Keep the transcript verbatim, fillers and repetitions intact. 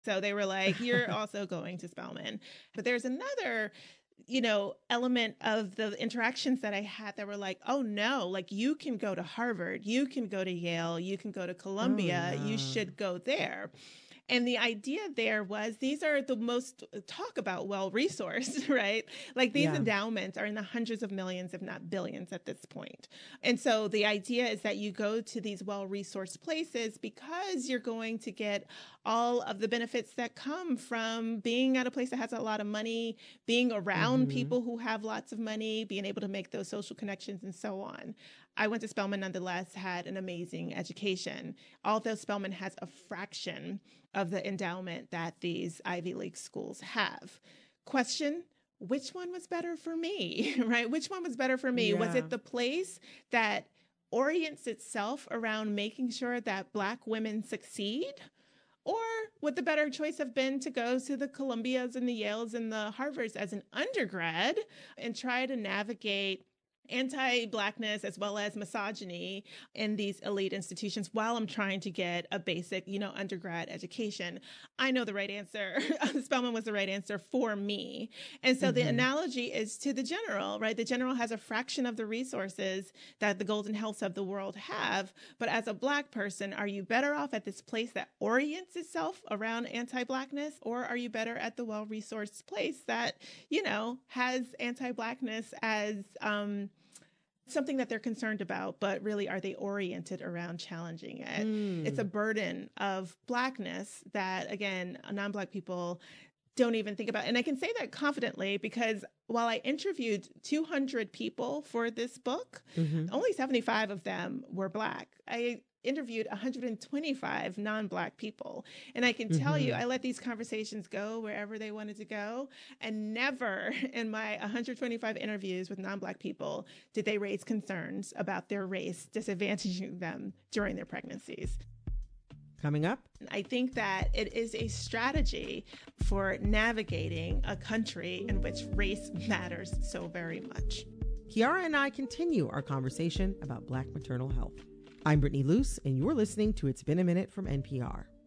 So they were like, you're also going to Spelman. But there's another, you know, element of the interactions that I had that were like, oh no, like you can go to Harvard, you can go to Yale, you can go to Columbia, Oh, yeah. you should go there. And the idea there was these are the most talk about well-resourced, right? Like these Yeah. endowments are in the hundreds of millions, if not billions at this point. And so the idea is that you go to these well-resourced places because you're going to get all of the benefits that come from being at a place that has a lot of money, being around Mhm. people who have lots of money, being able to make those social connections and so on. I went to Spelman nonetheless, had an amazing education, although Spelman has a fraction of the endowment that these Ivy League schools have. Question, which one was better for me, right? Which one was better for me? Yeah. Was it the place that orients itself around making sure that Black women succeed? Or would the better choice have been to go to the Columbias and the Yales and the Harvards as an undergrad and try to navigate anti-Blackness as well as misogyny in these elite institutions while I'm trying to get a basic, you know, undergrad education? I know the right answer. Spelman was the right answer for me. And so mm-hmm. the analogy is to the general, right? The general has a fraction of the resources that the Golden Healths of the world have. But as a Black person, are you better off at this place that orients itself around anti-Blackness, or are you better at the well-resourced place that, you know, has anti-Blackness as um, something that they're concerned about, but really are they oriented around challenging it? Mm. It's a burden of Blackness that, again, non-Black people don't even think about. And I can say that confidently because while I interviewed two hundred people for this book, mm-hmm. only seventy-five of them were Black. I interviewed one hundred twenty-five non-Black people. And I can mm-hmm. tell you, I let these conversations go wherever they wanted to go. And never in my one hundred twenty-five interviews with non-Black people did they raise concerns about their race disadvantaging them during their pregnancies. Coming up, I think that it is a strategy for navigating a country in which race matters so very much. Kiara and I continue our conversation about Black maternal health. I'm Brittany Luce, and you're listening to It's Been a Minute from N P R.